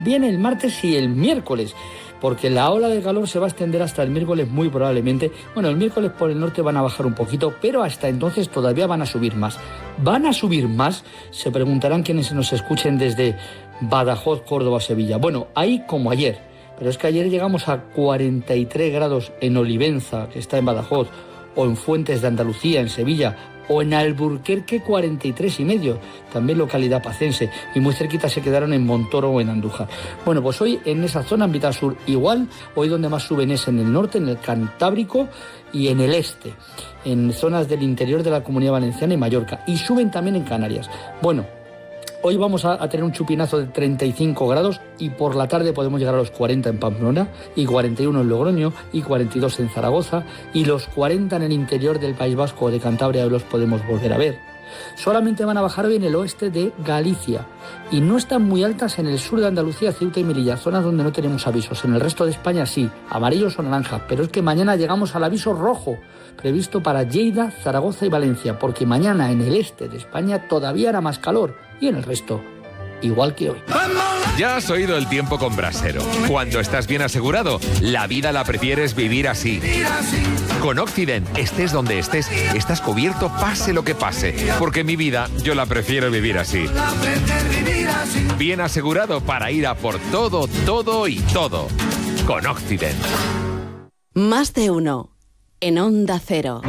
Viene el martes y el miércoles, porque la ola de calor se va a extender hasta el miércoles muy probablemente. Bueno, el miércoles por el norte van a bajar un poquito, pero hasta entonces todavía van a subir más. ¿Van a subir más? Se preguntarán quienes nos escuchen desde Badajoz, Córdoba, Sevilla. Bueno, ahí como ayer, pero es que ayer llegamos a 43 grados en Olivenza, que está en Badajoz, o en Fuentes de Andalucía, en Sevilla, o en Alburquerque 43,5, también localidad pacense, y muy cerquita se quedaron en Montoro o en Andújar. Bueno, pues hoy en esa zona, en mitad sur, igual, hoy donde más suben es en el norte, en el Cantábrico y en el este, en zonas del interior de la Comunidad Valenciana y Mallorca, y suben también en Canarias. Bueno, hoy vamos a tener un chupinazo de 35 grados y por la tarde podemos llegar a los 40 en Pamplona y 41 en Logroño y 42 en Zaragoza y los 40 en el interior del País Vasco o de Cantabria hoy los podemos volver a ver. Solamente van a bajar hoy en el oeste de Galicia y no están muy altas en el sur de Andalucía, Ceuta y Melilla, zonas donde no tenemos avisos. En el resto de España sí, amarillos o naranjas, pero es que mañana llegamos al aviso rojo previsto para Lleida, Zaragoza y Valencia, porque mañana en el este de España todavía hará más calor y en el resto igual que hoy. Ya has oído el tiempo con Brasero. Cuando estás bien asegurado, la vida la prefieres vivir así. Con Occident, estés donde estés, estás cubierto pase lo que pase. Porque mi vida, yo la prefiero vivir así. Bien asegurado para ir a por todo, todo y todo. Con Occident. Más de uno. En Onda Cero.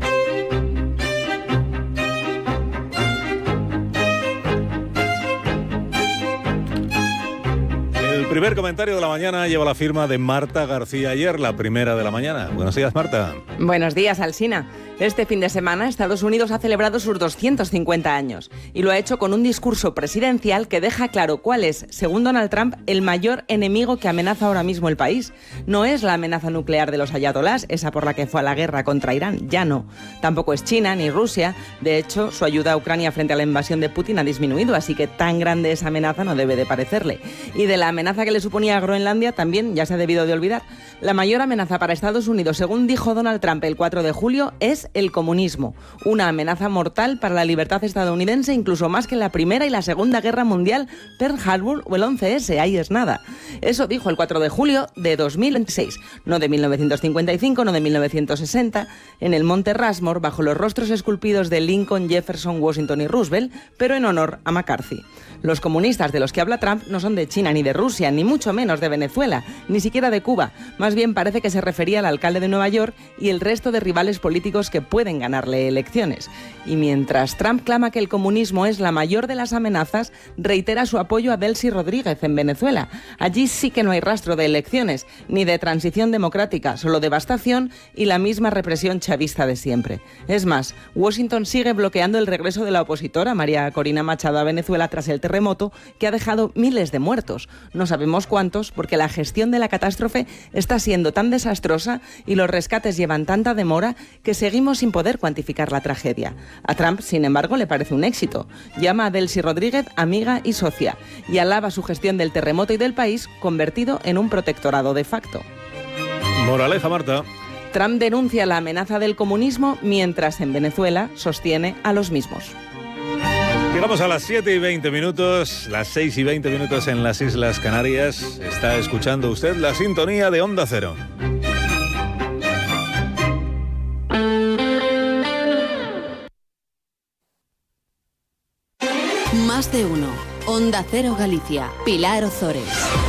El primer comentario de la mañana lleva la firma de Marta García Ayer, la primera de la mañana. Buenos días, Marta. Buenos días, Alsina. Este fin de semana, Estados Unidos ha celebrado sus 250 años y lo ha hecho con un discurso presidencial que deja claro cuál es, según Donald Trump, el mayor enemigo que amenaza ahora mismo el país. No es la amenaza nuclear de los ayatolás, esa por la que fue a la guerra contra Irán, ya no. Tampoco es China ni Rusia. De hecho, su ayuda a Ucrania frente a la invasión de Putin ha disminuido, así que tan grande esa amenaza no debe de parecerle. Y de la amenaza que le suponía a Groenlandia también ya se ha debido de olvidar. La mayor amenaza para Estados Unidos, según dijo Donald Trump el 4 de julio, es el comunismo. Una amenaza mortal para la libertad estadounidense, incluso más que la Primera y la Segunda Guerra Mundial, Pearl Harbor o el 11S, ahí es nada. Eso dijo el 4 de julio de 2026, no de 1955, no de 1960, en el Monte Rushmore, bajo los rostros esculpidos de Lincoln, Jefferson, Washington y Roosevelt, pero en honor a McCarthy. Los comunistas de los que habla Trump no son de China ni de Rusia, ni mucho menos de Venezuela, ni siquiera de Cuba. Más bien parece que se refería al alcalde de Nueva York y el resto de rivales políticos que pueden ganarle elecciones. Y mientras Trump clama que el comunismo es la mayor de las amenazas, reitera su apoyo a Delcy Rodríguez en Venezuela. Allí sí que no hay rastro de elecciones, ni de transición democrática, solo devastación y la misma represión chavista de siempre. Es más, Washington sigue bloqueando el regreso de la opositora María Corina Machado a Venezuela tras el terremoto que ha dejado miles de muertos. No sabemos cuántos porque la gestión de la catástrofe está siendo tan desastrosa y los rescates llevan tanta demora que seguimos sin poder cuantificar la tragedia. A Trump, sin embargo, le parece un éxito. Llama a Delcy Rodríguez amiga y socia y alaba su gestión del terremoto y del país convertido en un protectorado de facto. Moraleja, Marta. Trump denuncia la amenaza del comunismo mientras en Venezuela sostiene a los mismos. Llegamos a las 7:20, las 6:20 en las Islas Canarias. Está escuchando usted la sintonía de Onda Cero. Más de uno. Onda Cero Galicia. Pilar Ozores.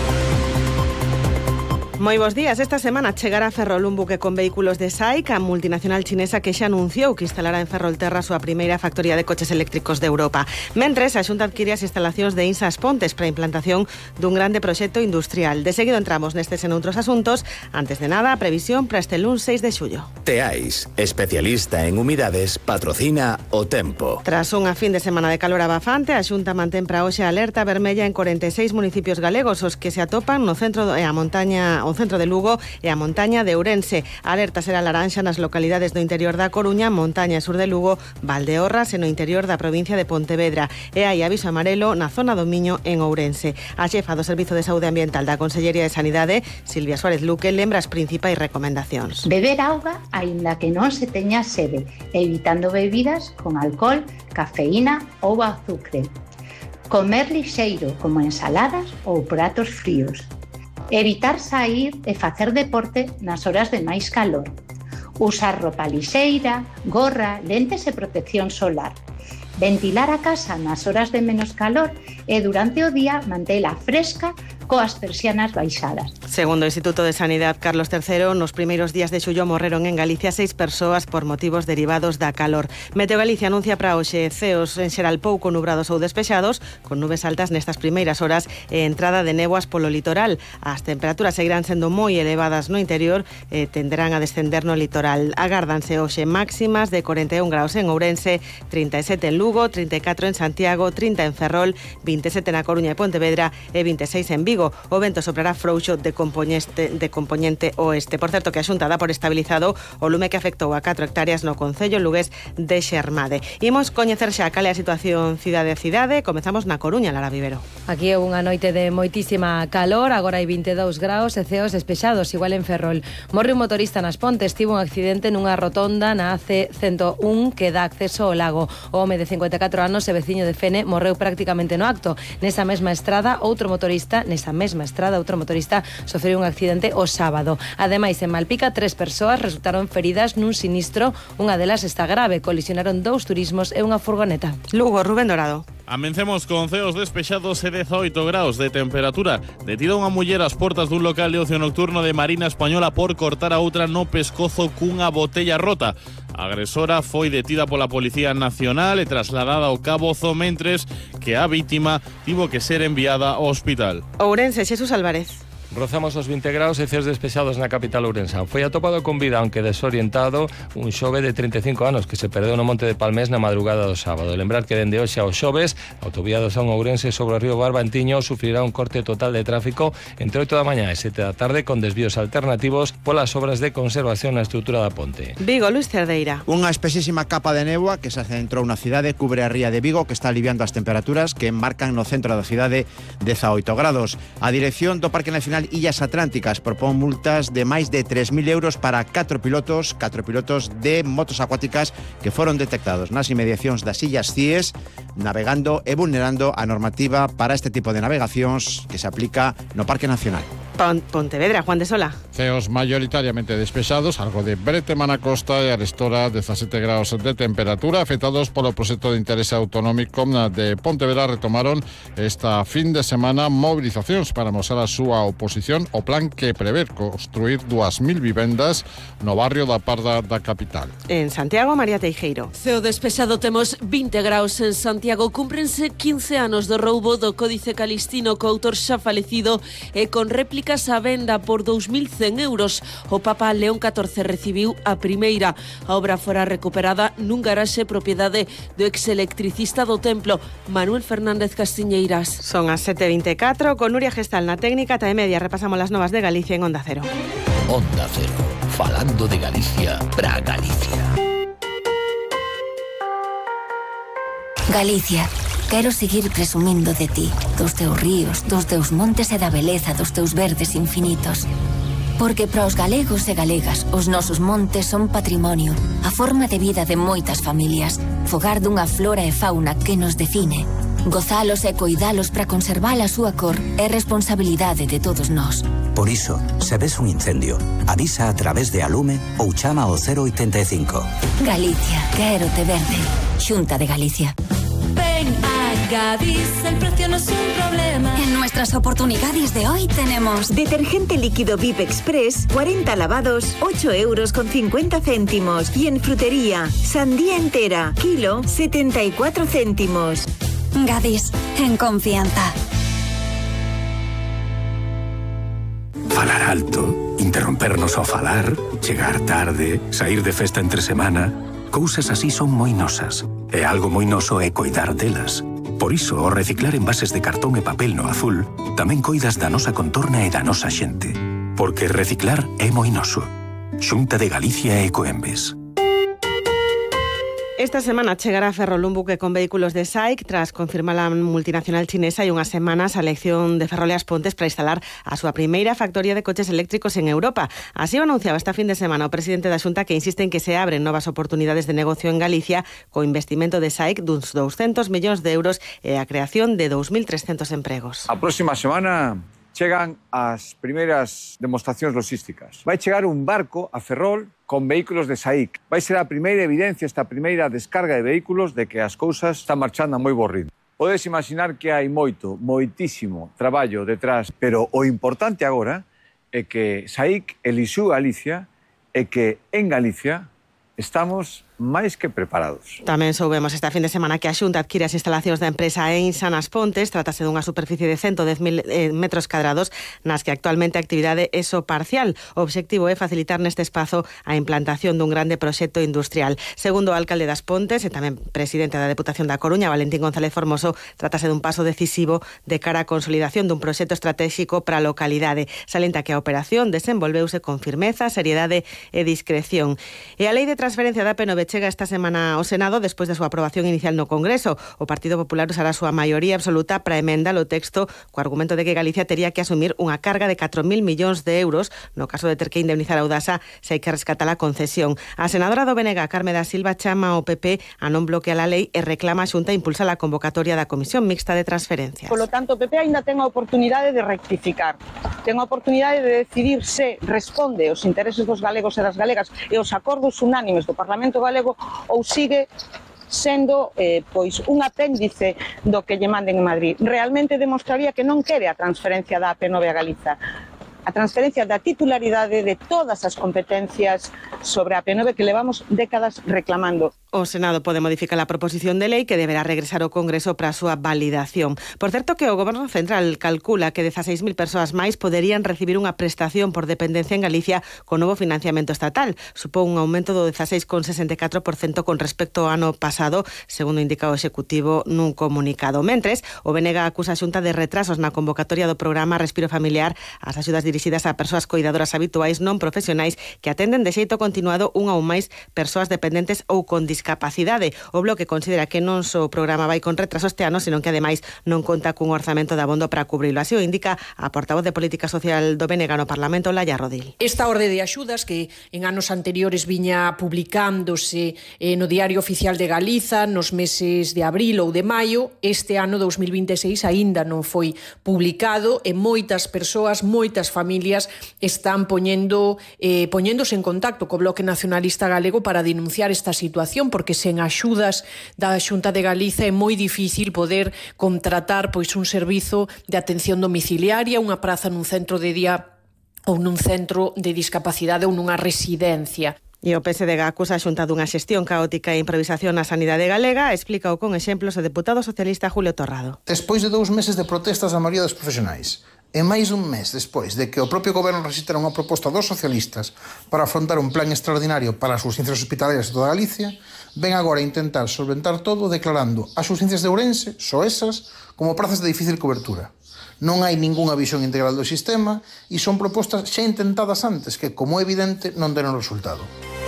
Moi bons días. Esta semana chegará a Ferrol un buque con vehículos de SAIC, a multinacional chinesa que xa anunciou que instalará en Ferrolterra a súa primeira factoría de coches eléctricos de Europa. Mentres, a Xunta adquire as instalacións de Insas Pontes para a implantación dun grande proxecto industrial. De seguido entramos nestes en outros asuntos. Antes de nada, a previsión para este lunes 6 de xullo. Teais, especialista en humidades, patrocina o tempo. Tras unha fin de semana de calor abafante, a Xunta mantén para hoxe alerta vermella en 46 municipios galegos, os que se atopan no centro e a montaña o centro de Lugo e a montaña de Ourense. A alerta será laranxa nas localidades do interior da Coruña, montaña sur de Lugo, Valdeorras e no interior da provincia de Pontevedra. E hai aviso amarelo na zona do Miño en Ourense. A xefa do Servizo de Saúde Ambiental da Consellería de Sanidade, Silvia Suárez Luque, lembra as principais recomendacións. Beber auga aínda que non se teña sede, evitando bebidas con alcohol, cafeína ou azúcar. Comer lixeiro, como ensaladas ou pratos fríos. Evitar sair e facer deporte nas horas de máis calor. Usar roupa lixeira, gorra, lentes e protección solar. Ventilar a casa nas horas de menos calor e durante o día mantela fresca coas persianas baixadas. Segundo o Instituto de Sanidade Carlos III, nos primeiros días de xullo morreron en Galicia 6 persoas por motivos derivados da calor. Meteo Galicia anuncia para hoxe ceos en xeral pouco nubrados ou despexados, con nubes altas nestas primeiras horas e entrada de néboas polo litoral. As temperaturas seguirán sendo moi elevadas no interior e tenderán a descender no litoral. Agárdanse hoxe máximas de 41 graus en Ourense, 37 en Lugo, 34 en Santiago, 30 en Ferrol, 27 na Coruña e Pontevedra e 26 en Vigo. O vento soprará frouxo de compoñente oeste. Por certo, que a Xunta dá por estabilizado o lume que afectou a 4 hectáreas no concello lugués de Xermade. Imos coñecer xa cal é a situación cidade a cidade. Comezamos na Coruña, Lara Vivero. Aquí é unha noite de moitísima calor, agora hai 22 graus e ceos despexados, igual en Ferrol. Morre un motorista nas Pontes, tivo un accidente nunha rotonda na AC101 que dá acceso ao lago. O home de 54 anos e veciño de Fene morreu prácticamente no acto. Nesa mesma estrada, outro motorista sofreu un accidente o sábado. Ademais, en Malpica, 3 persoas resultaron feridas nun sinistro. Unha delas está grave, colisionaron 2 turismos e unha furgoneta. Lugo, Rubén Dorado. Amencemos con ceos despexados e 18 graus de temperatura. Detida unha muller ás portas dun local de ocio nocturno de Marina Española por cortar a outra no pescozo cunha botella rota. A agresora foi detida pola Policía Nacional e trasladada ao Cabo Zo, mentres que a vítima tivo que ser enviada ao hospital. Ourense, Xesús Álvarez. Rozamos os 20 graus e ceos despexados na capital ourensán. Foi atopado con vida, aunque desorientado, un xove de 35 anos que se perdeu no Monte de Palmés na madrugada do sábado. Lembrar que dende hoxe aos xoves, a autovía do Son Ourense sobre o río Barbantiño sufrirá un corte total de tráfico entre 8 da mañá e 7 da tarde con desvíos alternativos polas obras de conservación na estrutura da ponte. Vigo, Luis Cerdeira. Unha espesísima capa de néboa que se acentrou na cidade cubre a ría de Vigo, que está aliviando as temperaturas que marcan no centro da cidade 18 grados. A dirección do Parque Nacional Illas Atlánticas propón multas de máis de 3.000 euros para 4 pilotos de motos acuáticas que foron detectados nas inmediacións das Illas Cíes navegando e vulnerando a normativa para este tipo de navegacións que se aplica no Parque Nacional. Pontevedra, Juan de Sola. Ceos mayoritariamente despexados, algo de bretema na costa e arestora 17 graus de temperatura. Afectados polo proxecto de interese autonómico de Pontevedra retomaron esta fin de semana mobilizacións para mostrar a súa oposición ao plan que prever construir 2.000 vivendas no barrio da Parda da capital. En Santiago, María Teijeiro. Ceo despexado, temos 20 graus en Santiago. Cúmprense 15 anos do roubo do Códice Calistino co autor xa falecido e con réplicas a venda por 2.100 euros. O Papa León XIV recibiu a primeira. A obra fora recuperada nun garaxe propiedade do ex-electricista do templo, Manuel Fernández Castiñeiras. Son as 7:24, con Nuria Gestal na técnica, e media repasamos las novas de Galicia en Onda Cero. Onda Cero, falando de Galicia para Galicia. Galicia, quero seguir presumindo de ti, dos teus ríos, dos teus montes e da beleza dos teus verdes infinitos. Porque para os galegos e galegas, os nosos montes son patrimonio, a forma de vida de moitas familias, fogar dunha flora e fauna que nos define. Gozalos e coidalos para conservar a súa cor é responsabilidade de todos nós. Por iso, se ves un incendio, avisa a través de Alume ou chama ao 085. Galicia, quero te verde. Xunta de Galicia. Ven a Gadis, el precio no es un problema. En nuestras oportunidades de hoy tenemos detergente líquido VIP Express, 40 lavados, 8 euros con 50 céntimos. Y en frutería, sandía entera, kilo, 74 céntimos. Gadis, en confianza. Falar alto, interrompernos ao falar, chegar tarde, sair de festa entre semana, cousas así son moi nosas. E algo moi noso é coidar delas. Por iso, ao reciclar envases de cartón e papel no azul, tamén coidas da nosa contorna e da nosa xente. Porque reciclar é moi noso. Xunta de Galicia e Ecoembes. Esta semana chegará a Ferrol un buque con vehículos de SAIC tras confirmar a multinacional chinesa hai unhas semanas a elección de Ferrol e As Pontes para instalar a súa primeira factoría de coches eléctricos en Europa. Así o anunciaba esta fin de semana o presidente da Xunta, que insiste en que se abren novas oportunidades de negocio en Galicia co investimento de SAIC duns 200 millóns de euros e a creación de 2.300 empregos. A próxima semana chegan as primeiras demostracións logísticas. Vai chegar un barco a Ferrol con vehículos de SAIC. Vai ser a primeira evidencia, esta primeira descarga de vehículos de que as cousas están marchando a moi bo ritmo. Podes imaginar que hai moitísimo traballo detrás, pero o importante agora é que SAIC elixiu Galicia e que en Galicia estamos máis que preparados. Tamén soubemos esta fin de semana que a Xunta adquire as instalacións da empresa Einsa nas Pontes. Trátase dunha superficie de 110.000 metros cadrados nas que actualmente a actividade é só parcial. O obxectivo é facilitar neste espazo a implantación dun grande proxecto industrial. Segundo o alcalde das Pontes e tamén presidente da Deputación da Coruña, Valentín González Formoso, trátase dun paso decisivo de cara á consolidación dun proxecto estratégico para a localidade. Salenta que a operación desenvolveuse con firmeza, seriedade e discreción. E a lei de transferencia da P9 chega esta semana ao Senado despois da súa aprobación inicial no Congreso. O Partido Popular usará a súa maioría absoluta para emendar o texto co argumento de que Galicia tería que asumir unha carga de 4.000 millóns de euros no caso de ter que indemnizar a Audasa se hai que rescatar a concesión. A senadora do BNG, Carme da Silva, chama ao PP a non bloquear a lei e reclama a Xunta impulsar a convocatoria da Comisión Mixta de Transferencias. Por lo tanto, o PP ainda ten a oportunidade de rectificar. Ten a oportunidade de decidir se responde aos intereses dos galegos e das galegas e aos acordos unánimes do Parlamento Galego ou sigue sendo pois un apéndice do que lle manden en Madrid. Realmente demostraría que non quere a transferencia da AP9 a Galiza, a transferencia da titularidade de todas as competencias sobre a AP9 que levamos décadas reclamando. O Senado pode modificar a proposición de lei que deberá regresar ao Congreso para a súa validación. Por certo que o Goberno Central calcula que 16.000 persoas máis poderían recibir unha prestación por dependencia en Galicia con novo financiamento estatal. Supón un aumento do 16,64% con respecto ao ano pasado, segundo indica o Executivo nun comunicado. Mentres, o BNG acusa a Xunta de retrasos na convocatoria do programa Respiro Familiar, as axudas dirixidas a persoas coidadoras habituais non profesionais que atenden de xeito continuado unha ou máis persoas dependentes ou con discapacidade. O Bloque considera que non só o programa vai con retraso este ano, senón que ademais non conta cun orzamento de abondo para cubrilo. Así o indica a portavoz de Política Social do BNG no Parlamento, Laia Rodil. Esta orde de axudas que en anos anteriores viña publicándose no Diario Oficial de Galiza nos meses de abril ou de maio, este ano 2026 aínda non foi publicado e moitas persoas, moitas familias están poñéndose en contacto co Bloque Nacionalista Galego para denunciar esta situación, porque sen axudas da Xunta de Galiza é moi difícil poder contratar pois un servizo de atención domiciliaria, unha praza nun centro de día ou nun centro de discapacidade ou nunha residencia. E o PSDG acusa a Xunta dunha xestión caótica e improvisación na sanidade galega. Explícao con exemplos o deputado socialista Julio Torrado. Despois de 2 meses de protestas da maioría dos profesionais, e máis dun mes despois de que o propio goberno rexistara unha proposta dos socialistas para afrontar un plan extraordinario para as urxencias hospitalarias de toda Galicia, ven agora a intentar solventar todo declarando as urxencias de Ourense, só esas, como prazas de difícil cobertura. Non hai ningunha visión integral do sistema e son propostas xa intentadas antes que, como é evidente, non deron resultado.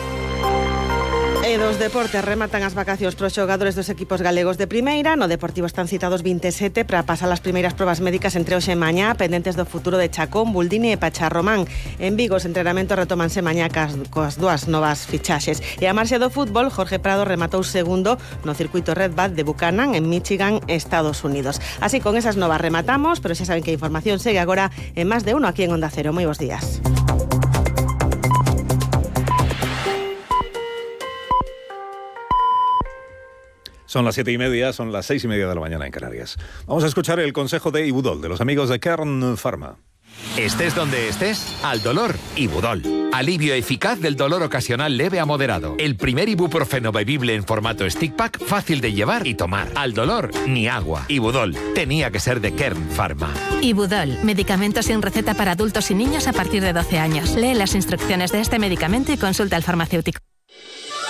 E dos deportes rematan as vacacións pros xogadores dos equipos galegos de primeira. No Deportivo están citados 27 para pasar as primeiras probas médicas entre hoxe e mañá, pendentes do futuro de Chacón, Buldini e Pacharromán. En Vigo os entrenamentos retómanse mañá coas dúas novas fichaxes. E a marxa do fútbol, Jorge Prado rematou segundo no circuito Red Bull de Buchanan en Michigan, Estados Unidos. Así con esas novas rematamos, pero xa saben que a información segue agora en Más de Uno aquí en Onda Cero. Moi bons días. Son las 7:30, son las 6:30 de la mañana en Canarias. Vamos a escuchar el consejo de Ibudol, de los amigos de Kern Pharma. Estés donde estés, al dolor, Ibudol. Alivio eficaz del dolor ocasional leve a moderado. El primer ibuprofeno bebible en formato stick pack, fácil de llevar y tomar. Al dolor, ni agua. Ibudol, tenía que ser de Kern Pharma. Ibudol, medicamento sin receta para adultos y niños a partir de 12 años. Lee las instrucciones de este medicamento y consulta al farmacéutico.